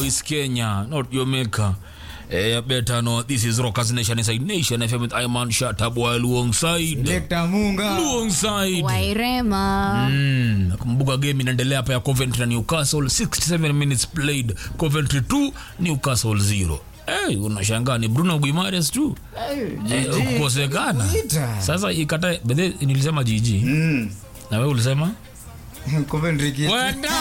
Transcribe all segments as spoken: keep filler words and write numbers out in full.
is Kenya, not Jamaica. Eh, better know this is Rockers Nation inside Nation F M with Iman Shatabwa alongside Lekta Munga alongside Wairema. Mm, kumbuka game inaendelea hapa ya Coventry na Newcastle, sixty-seven minutes played, Coventry two Newcastle zero. Eh, hey, unashangaa ni Bruno Guimaraes tu. Eh, kukosekana. Sasa ikata bede nilisema G G. Mm. Na wewe ulisema? Coventry kitu.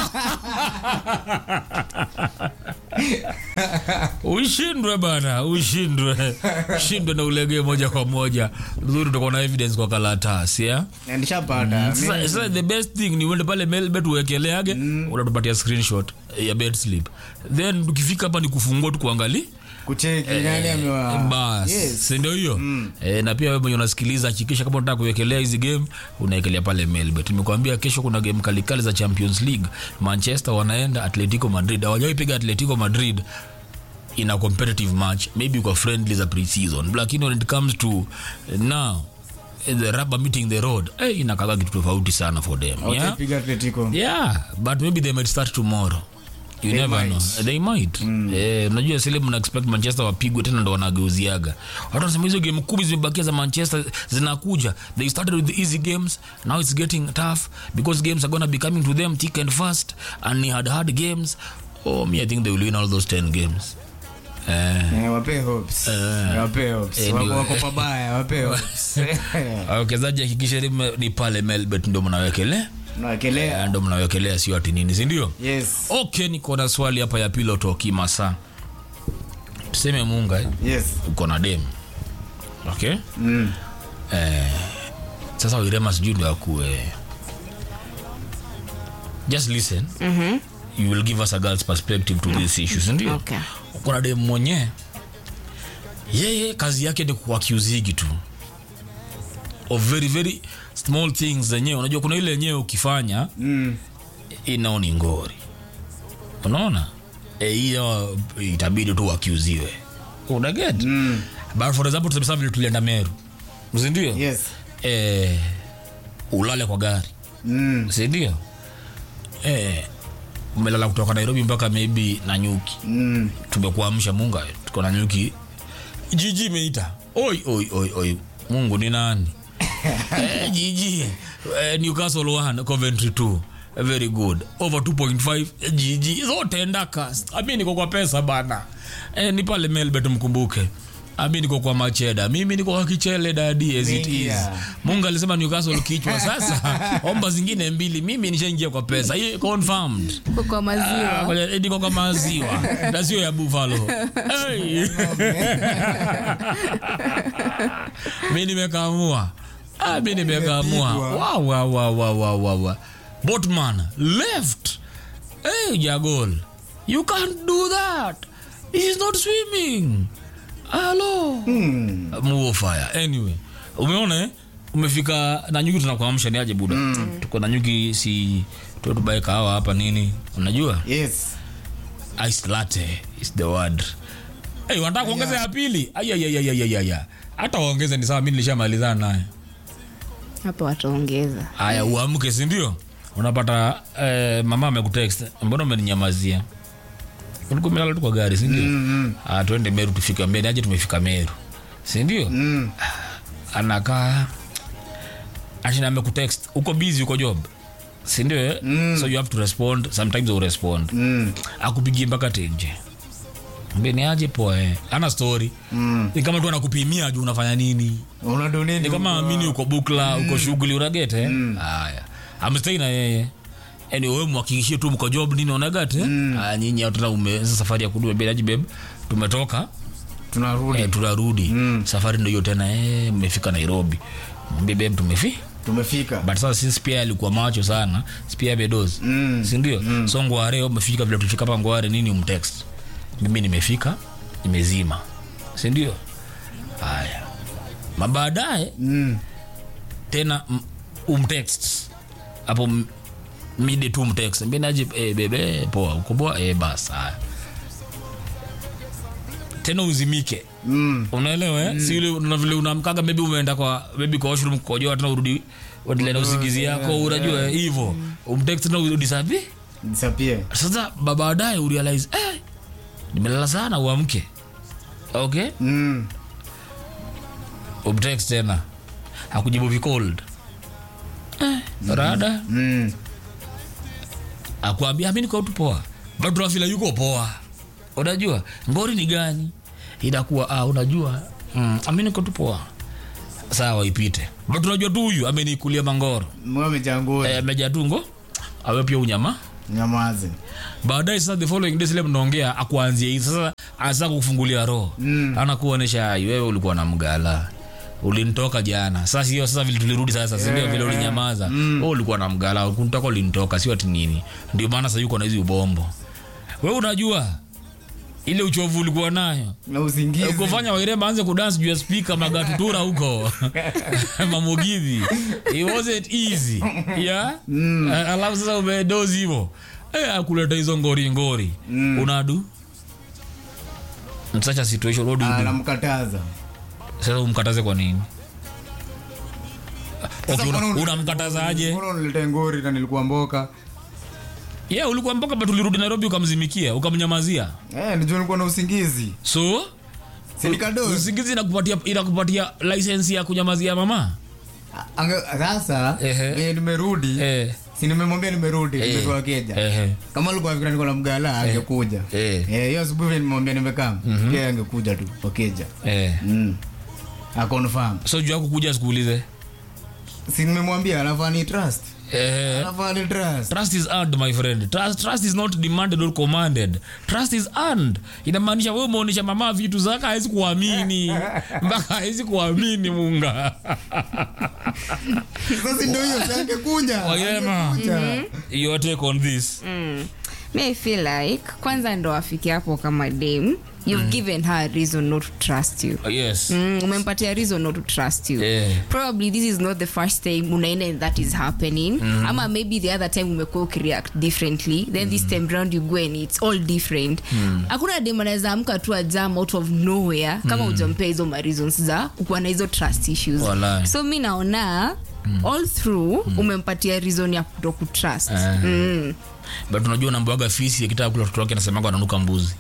Ushindwe bana, ushindwe. Ushindwe na ulege moja kwa moja. Nzuri tuko na evidence kwa karatasi, ya? Nishapata. Sasa the best thing ni uende pale Melbet uwekeleage, mm. unatupatia screenshot ya bet slip. Then ukifika hapa ni kufungua tu kuangalia kucheki nani amewa bas. Yes. Ndio hiyo. Mm. E, na pia wewe mwenye unasikiliza hakikisha kama unataka kuwekelea hizi game unaekelea pale Melbet. Nimekuambia kesho kuna game kali kali za Champions League. Manchester wanaenda Atletico Madrid. Hawajawahi piga Atletico Madrid in a competitive match. Maybe kwa friendly za pre-season. Lakini when it comes to now the rubber meeting the road, eh, inakaga kitu tofauti sana for them. Okay, yeah. Piga Atletico. Yeah, but maybe they might start tomorrow. You they never might. know. They might. Mm. Eh, unajua sile mna expect Manchester wapigwe tena ndo wanageuziaga. Watu wanasema hizo game kubwa zimebakia za Manchester zinakuja. They started with the easy games. Now it's getting tough because games are going to be coming to them thick and fast, and they had hard games. Oh, me I think they will win all those ten games. Eh, eh wape hopes. Eh, wape hopes. Eh, wako wako pabaya, wape hopes. Wachezaji hakikisha ni pale Melbet ndo mnawekelea. Mnawekelea ndo mnawekelea sio ati nini, si ndio? Yes. Okay, niko na swali hapa ya Pillow Talk Masa. Tuseme Munga eh? Yes. Uko na dem. Okay? Mm. Eh, sasa Wairema sijui ndio akue. Just listen. Mhm. You will give us a girl's perspective to this issue, si ndio? Okay. Uko na dem mwenye. Yeye kazi yake ni kuaccuse tu. Of very very small things zenyewe. Unajua kuna ile yenyewe ukifanya mm. inaoni ngori. Unaona? Eh, hiyo itabidi tu wakiuziwe. Una get? Mm. But for example tuseme vile tulienda Meru. Mzindio? Yes. Eh, ulale kwa gari. Mm. Mzindio? Eh, umelala kutoka Nairobi mpaka maybe Nanyuki. Mm. Tumekuamsha Munga, tuko Nanyuki. Gigi meita. Oi oi oi oi. Mungu ni nani? eh, Gigi. Eh, Newcastle one, Coventry two. Very good. Over two point five. Gigi. Zote endacast. Ami niko kwa pesa bana. Eh, ni pale Melbet mkumbuke. Ami niko kwa macheda. Mimi niko kwa kichele daddy as it is. Mungu alisema Newcastle kichwa sasa. Omba zingine mbili. Mimi nishaingia kwa pesa. Hii confirmed. Kwa maziwa. Ah, uh, niko kwa maziwa. Na sio ya Buffalo. Hey. Mimi nimekamua. Ah, mimi nimekamua. Wow wow wow wow wow wow. Botman left. Hey, Jagol. You can't do that. He's not swimming. Hello. Hmm. Move fire. Anyway, umeona eh? Umefika Nanyuki tunakuamsha ni aje buda. Mm. Tuko Nanyuki si tu tubaye kahawa hapa nini? Unajua? Yes. Ice latte is the word. Hey, wanataka kuongeza ya pili? Aya ya ya ya ya ya. Hata waongeze ni sawa, mimi nilishamalizana naye. Hapo wataongeza. Haya uamke, si ndio? Unapata eh, mama amekutext, mbona umeninyamazia? Ulikuwa umelala tu kwa gari, si ndio? Mm, -hmm. Ah, twende Meru tufika mbele, aje tumefika Meru. Si ndio? Mm. Anakaa Ashina amekutext, uko busy, uko job. Si ndio? Mm. So you have to respond, sometimes you respond. Mm. Akupigie mpaka tenje. Mbeni aje poa eh. Ana story. Mm. Ni kama tu anakupimia juu unafanya nini? Unado nini? Ni kama amini uko bukla, mm. uko shughuli unagete eh. Mm. Haya. Amstay na yeye. Yaani wewe mhakikishie tu mko job nini unagate eh. Mm. Ah, nyinyi hata ume safari ya kudu mbele aje babe. Tumetoka. Tunarudi. Eh, tunarudi. Mm. Safari ndio hiyo tena eh mmefika Nairobi. Mwambie babe tumefika. Tumefika. But sasa sisi pia alikuwa macho sana. Pia bedozi. Mm. Si ndio? Mm. So Ngware umefika vile tufika hapa Ngware nini umtext. Mimi nimefika, nimezima. Si ndio? Haya. Mabaadaye mm. tena umtext. Hapo mide tu umtext. Mimi naje eh bebe poa, uko poa eh basi. Haya. Tena uzimike. Mm. Unaelewa eh? Mm. Si ile vile unamkaga maybe umeenda kwa maybe kwa washroom kukojoa tena urudi uendelee na usingizi yako, unajua hivyo. Umtext na udisappear. Disappear. Sasa baadaye urealize eh nimelala sana uamke. Okay? Mm. Ubtext tena. Hakujibu vi cold. Eh, rada. Mm. Akwambia mimi niko tu poa. Bado rafila yuko poa. Unajua ngori ni gani? Inakuwa ah unajua mm, mimi niko tu poa. Sawa ipite. Bado unajua tu huyu amenikulia mangoro. Mwa mejangua. Eh mejatungo. Awe pia unyama. Nyamaze. Baadaye sasa the following day sile mnaongea akuanzie hivi sasa anza kukufungulia roho. Mm. Anakuonesha wewe ulikuwa na mgala. Ulinitoka jana. Sasa sio sasa vile tulirudi sasa yeah. Ndio vile ulinyamaza. Mm. Wewe ulikuwa na mgala, unataka ulinitoka sio ati nini. Ndio maana sasa yuko na hizo ubombo. Wewe unajua ile uchovu ulikuwa nayo. Na usingizi. Ukofanya Wairema aanze kudance juu ya speaker magatutura huko. Mamogivi. It wasn't easy. Yeah? Mm. Alafu sasa umedozi hivyo. Eh akuleta hizo ngori ngori. Mm. Unadu? In such a situation what do you do? Anamkataza. Sasa umkataze kwa nini? Okay, unamkataza aje? Mbona unileta ngori na nilikuwa mboka? Yeah, ulikuwa mboka but ulirudi Nairobi ukamzimikia, ukamnyamazia. Eh, ndio nilikuwa na usingizi. So? Sinikado. Usingizi inakupatia inakupatia license ya kunyamazia mama? Sasa, mimi nimerudi. Eh. Si nimemwambia nimerudi, nimetoka Kenya. Eh. Kama alikuwa afikira niko na mgala angekuja. Eh, hiyo asubuhi nimemwambia nimekaa. Yeye angekuja tu kwa Kenya. Eh. Mm. A confirm. So juu yako kuja sikuulize. Si nimemwambia alafu ani trust. Eh. Alafu ani trust. Trust is earned my friend. Trust trust is not demanded or commanded. Trust is earned. Inamaanisha wewe umeonyesha mama vitu zaka haizi kuamini. Mpaka haizi kuamini Munga. Sasa ndio hiyo sange kuja. Wairema. You take on this. Mm. Me feel like kwanza ndo afike hapo kama dem. You've mm. given her a reason not to trust you. Uh, yes. Mm, umempatia reason not to trust you. Yeah. Probably this is not the first time unaina that is happening. Mm. Ama maybe the other time umekuwa react differently. Then mm. this time round you go and it's all different. Hakuna mm. dem anaweza amka tu ajam out of nowhere kama mm. ujampea hizo ma reasons za kuwa na hizo trust issues. Walai. So mimi naona mm. all through mm. umempatia reason ya kutokutrust. Uh. Mm. But unajua namboaga fisi akitaka kula mtoto wake anasema ananuka mbuzi.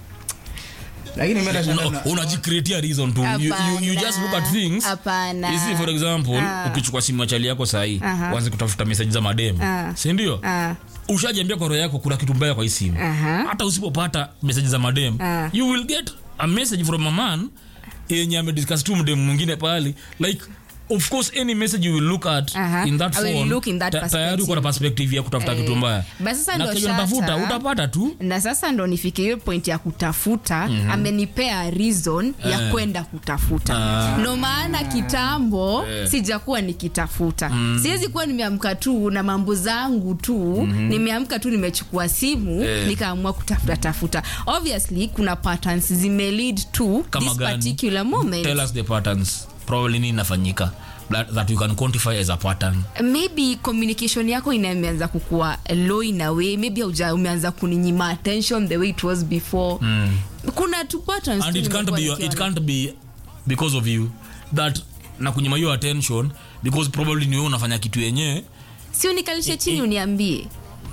Lakini mimi nashangaa unajicreate reason to you, you you just look at things. Apana. You see for example uh. ukichukua simu ya chali yako sahi uh-huh. uanze kutafuta message za madem. Uh. Si ndio? Uh. Ushajiambia kwa roho yako kuna kitu mbaya kwa hii simu. Uh-huh. Hata usipopata message za madem uh. you will get a message from a man yenye amediscuss tu mdem mwingine pale like of course any message you will look at uh-huh. in that phone look in that perspective. Tayari uko na perspective ya kutafuta kitu mbaya. Basi sasa ndo unatafuta utapata tu. Na sasa ndo nifike hiyo point ya kutafuta mm-hmm. amenipea reason uh. ya kwenda kutafuta. Uh. No maana kitambo uh. sijakuwa nikitafuta. Mm. Siwezi kuwa nimeamka tu na mambo zangu tu, mm-hmm. nimeamka tu nimechukua simu uh. nikaamua kutafuta tafuta. Obviously kuna patterns zime lead to kama this gani? Particular moment. Tell us the patterns. Probably nini inafanyika that, that you can quantify as a pattern. Maybe communication yako inaanza kukua low in a way, maybe uja umeanza kuninyima attention the way it was before. Mm. Kuna two patterns and it can't be your, it can't be because of you that na kunyima your attention because probably ni wewe unafanya kitu yenyewe. Si unikalishe chini uniambie.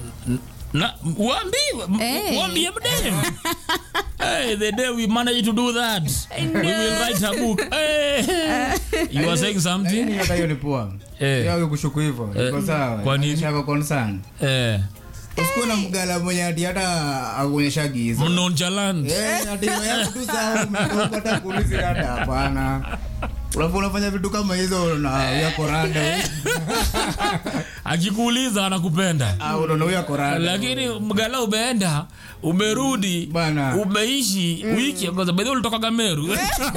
Na uambie hey. uambie mdem. Hey, the day we manage to do that we will write a book. Hey. You are saying something? Ni hata hiyo ni poa. Yao kushuku hivyo. Iko sawa. Kwa nini? Shaka concern. Eh. Usiku na mgala mwenye hadi hata akuonyesha giza. Nonchalant. Eh, hadi yako tu sawa umepata kuuliza hata hapana. Unapo unafanya vitu kama hizo na yako rada. Akikuuliza anakupenda. Ah, unaona huyo korada. Lakini mgala umeenda, umerudi, bana. Umeishi mm. wiki kwa sababu ulitoka Gameru.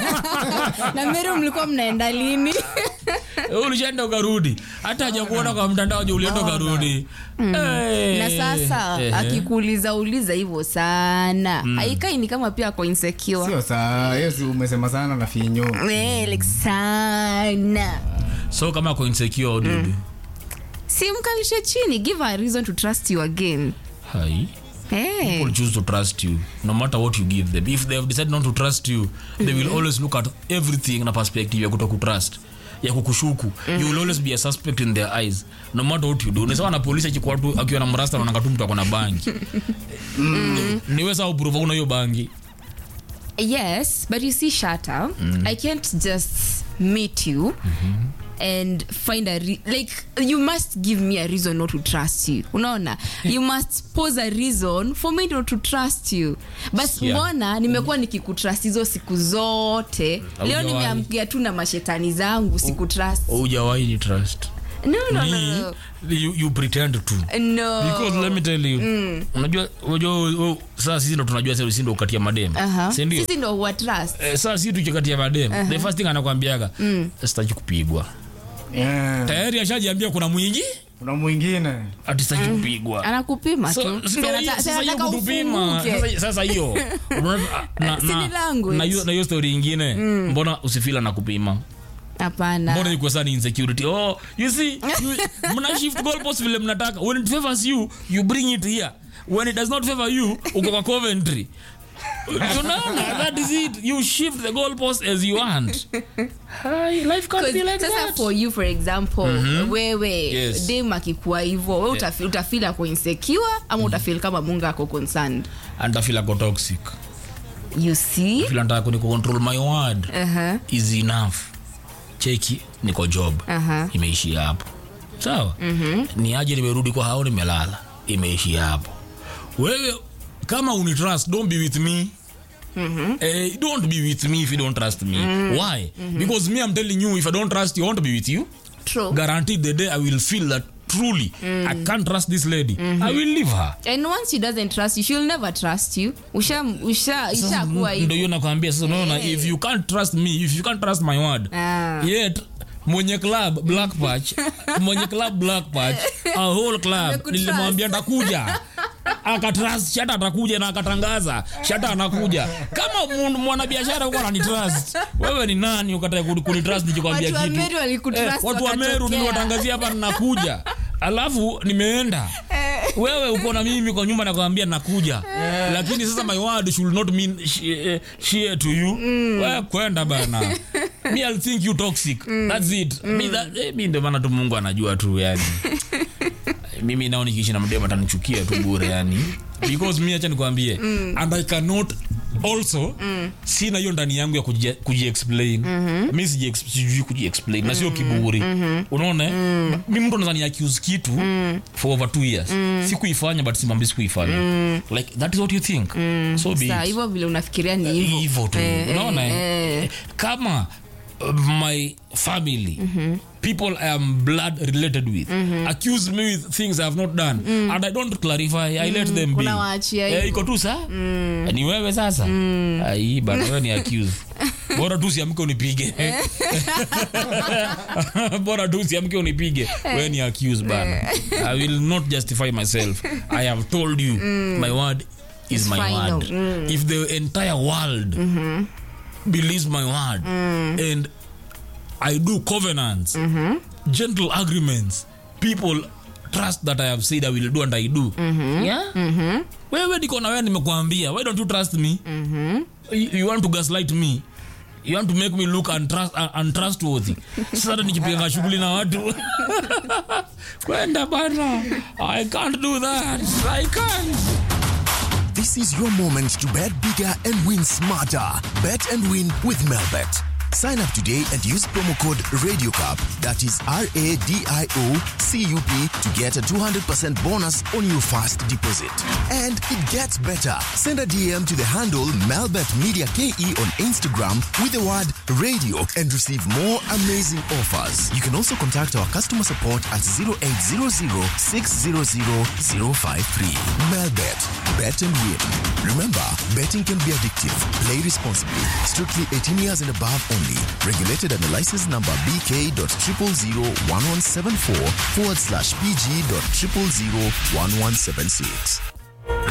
Na Meru mlikuwa mnaenda lini? Ulishaenda ukarudi. Hata hajakuona kwa mtandao je ulienda ukarudi. Mm. Hey. Na sasa hey. akikuuliza uliza hivyo sana. Mm. Haikai ni kama pia kwa insecure. Sio saa, hiyo si umesema sana na finyo. Eh, like sana. So kama kwa insecure dude. Mm. Simkalishe chini, give her a reason to trust you again. Hai. Hey. People choose to trust you no matter what you give them. If they have decided not to trust you, mm-hmm. they will always look at everything in a perspective ya kutokutrust, ya kukushuku. Mm-hmm. You will always be a suspect in their eyes no matter what you do. Ni sawa na polisi akikuwa tu akiwa na mrasta na ngatu mtu akona bangi. Mm. Ni wewe sawa prove una hiyo bangi. Yes, but you see, Shatta, mm. I can't just meet you mm-hmm. and find a re- like you must give me a reason not to trust you. Unaona? You must pose a reason for me not to trust you. But yeah. Mbona nimekuwa nikikutrust hizo siku zote. Leo nimeamkia tu na mashetani zangu sikutrust. Hujawahi ni trust. No, no, Me, no, no. You, you pretend to. No. Because let me tell you. Mm. Unajua, unajua sasa sisi ndo tunajua sisi ndo ukatia madem. Uh-huh. Si ndio? Sisi ndo wa trust. Eh, sasa sisi tukikatia madem. Uh-huh. The first thing anakuambiaga, mm. sitaki kupigwa. Yeah. Tayari ashajiambia kuna mwingi? Kuna mwingine. Ati sitaki mm. kupigwa. Anakupima so, tu. Sasa hiyo kutupima. Sasa hiyo. Na na na hiyo na hiyo story nyingine. Mm. Mbona usifila na kupima? Hapana. Mbona yuko sana insecurity? Oh, you see, you, mna shift goalpost vile mnataka. When it favors you, you bring it here. When it does not favor you, uko kwa Coventry. You know, that is it. You shift the goalpost as you want. Hi, life can't be like that. For you, for example, mm-hmm. wewe, yes. dem akikuwa hivyo, wewe yeah. utafeel utafeel ako insecure ama utafeel kama Mungu ako concerned? And I feel ako toxic. You see? I feel nataka ni control my word. Uh-huh. Is enough. Cheki niko job. Uh-huh. Imeishia hapo. Sawa? Mhm. Ni aje nimerudi kwa hao nimelala. Imeishia hapo. Wewe kama uni trust, don't be with me. Mhm. Eh, don't be with me if you don't trust me. Mm. Why? Mm-hmm. Because me, I'm telling you, if I don't trust you, I want to be with you. True. Guaranteed the day I will feel that truly mm. I can't trust this lady. Mm-hmm. I will leave her. And once she doesn't trust you, she'll never trust you. Usha usha isha kuwa hivyo. Ndio nakwambia sasa, unaona, if you can't trust me, if you can't trust my word. Ah. Yet mwenye club Black Patch, mwenye club Black Patch, a whole club nilimwambia ndakuja. Akatrust, Shatta atakuja na akatangaza Shatta anakuja. Kama mwanabiashara uko ananitrust, wewe ni nani ukatae kunitrust nikikwambia kitu? Watu wa Meru walikutrust. Eh, watu wa Meru niliwatangazia hapa ninakuja. Alafu nimeenda. Wewe uko na mimi kwa nyumba nakwambia nakuja. Lakini sasa my word should not mean share to you. Mm. Wewe kwenda bana. Me I'll think you toxic. Mm. That's it. Mm. Me that eh, mimi ndio maana tu Mungu anajua tu yani. Mimi nao nikiishi na mdema atanichukia tu bure yani. Because mimi acha nikwambie, mm. and I cannot also mm. sina hiyo ndani yangu ya kuji, kuji explain. Mm-hmm. Mimi siji sijui kuji explain. Mm-hmm. Na sio kiburi. Mm-hmm. Unaona? Mm. Mimi mtu anaweza ni accuse kitu mm. for over two years. Mm. Sikuifanya but simambi sikuifanya. Mm. Like that is what you think. Mm. So be. Sasa hivyo vile unafikiria ni hivyo. Hivyo tu. Eh, unaona? Eh, eh. Kama uh, my family, mm-hmm. people I am blood related with, mm-hmm. accuse me with things I have not done, mm. and I don't clarify, I mm. let them be. Eh, iko tu sa? Mm. Ni wewe sasa? Mm. Ai bana, wewe ni accuse. Bora tu siamke unipige. Bora tu siamke unipige. Wewe ni accuse bana. I will not justify myself. I have told you, mm. my word is it's my final. word. Mm. If the entire world mm-hmm. believes my word, mm. and I do covenants, mm-hmm. gentle agreements, people trust that I have said I will do and I do. Mm-hmm. Yeah? Mm-hmm. Wewe niko na wewe nimekuambia. Why don't you trust me? Mm-hmm. You, you want to gaslight me? You want to make me look untrust, uh, untrustworthy. Sasa nikipiga shughuli na watu. Kwenda bana. I can't do that. I can't. This is your moment to bet bigger and win smarter. Bet and win with Melbet. Sign up today and use promo code RadioCup, that is R A D I O C U P, to get a two hundred percent bonus on your first deposit. And it gets better. Send a D M to the handle Melbet Media K E on Instagram with the word radio and receive more amazing offers. You can also contact our customer support at zero eight zero zero six zero zero zero five three. Melbet. Bet and win. Remember, betting can be addictive. Play responsibly. Strictly eighteen years and above only. Regulated under license number B K dot triple zero one one seven four forward slash P G dot triple zero one one seven six.